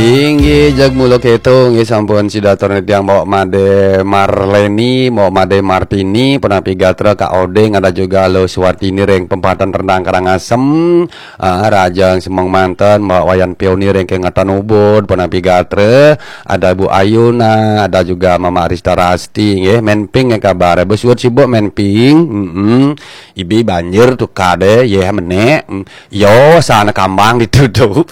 Inggi jag mulo keto nggih sampun sidatur yang bawa made Marleni, bawa made Martini, penapi gatra Kak Odeng, ada juga Lo Suwartini reng pempatan rendang Karangasem, Rajang Semang Manten, bawa wayan pionir reng kengatan Ubud, penapi gatra, ada Bu Ayuna, ada juga Mama Arista Rasti nggih, menping yang kabar, besuat sibuk menping, ibi banjir tuh kade, ye menek, yo sana kambang dituduh.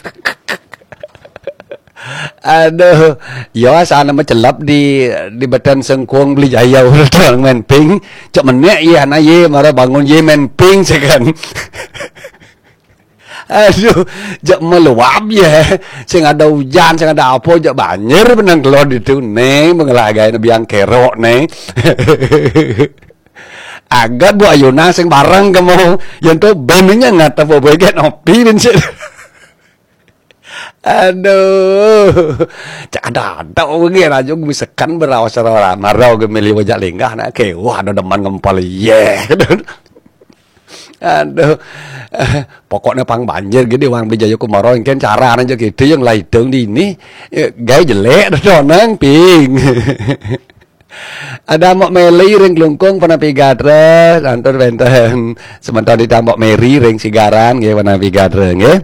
Aduh, ya sana mencelap di badan sengkuang beli jaya udah main ping, cak menek ya na ye marah bangun ye main ping sekan. Aduh, jak meluap ya, sing ada hujan, sing ada apa, jak banjir benang keluar itu neng mengelagai biang kerok neng. Agak Bu Ayuna sing bareng kamu, yang tuh bandingnya ngata boboih ngopi dan sih. Aduh, cak ada begini aja misalkan berawas orang marau gemili wajah lenggah nak ke wah ada deman ngempal ye. Aduh, pokoknya pang banjir gini wang bijaya kumarau kan cara aja gitu yang laidung di ini gaya jelek donang ping. Ada mok meli ring lungkung penapi gadre antur benten sementara ditambok meri ring sigaran nggih penapi gadre nggih.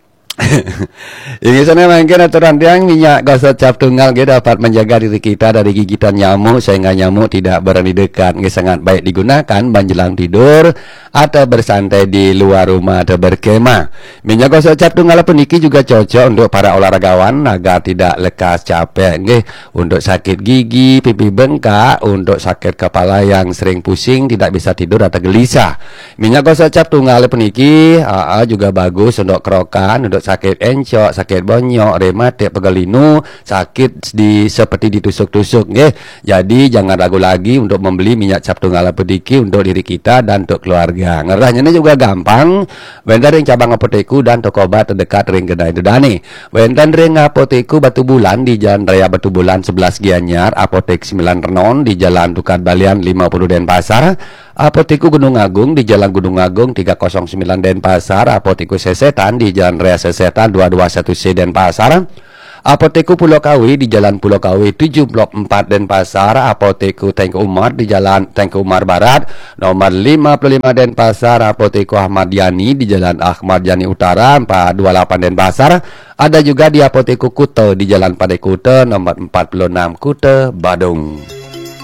Ini sana mungkin aturan yang minyak gosok cap tunggal dapat menjaga diri kita dari gigitan nyamuk sehingga nyamuk tidak berani dekat. Sangat baik digunakan menjelang tidur atau bersantai di luar rumah atau berkemah. Minyak gosok cap tunggal peniki juga cocok untuk para olahragawan agar tidak lekas capek. Untuk sakit gigi, pipi bengkak, untuk sakit kepala yang sering pusing, tidak bisa tidur atau gelisah. Minyak gosok cap tunggal peniki juga bagus untuk kerokan, untuk sakit encok, sakit bonyok, rematik, pegalinu, sakit seperti ditusuk-tusuk nggih. Jadi jangan ragu lagi untuk membeli minyak cap tunggal pediki untuk diri kita dan untuk keluarga. Ngerahnya ini juga gampang. Wenten ring cabang apoteku dan toko obat terdekat ring kedai Dudane. Wenten ring apoteku Batu Bulan di Jalan Raya Batu Bulan 11 Gianyar, apotek 9 Renon di Jalan Tukar Balian 50 Denpasar. Apoteku Gunung Agung di Jalan Gunung Agung 309 Denpasar, apoteku Sesetan di Jalan Raya Sesetan 221C Denpasar, apoteku Pulau Kawi di Jalan Pulau Kawi 7 Blok 4 Denpasar, apoteku Tengku Umar di Jalan Tengku Umar Barat nomor 55 Denpasar, apoteku Ahmad Yani di Jalan Ahmad Yani Utara 428 Denpasar. Ada juga di apoteku Kuto di Jalan Padai Kuto nomor 46 Kuto Badung.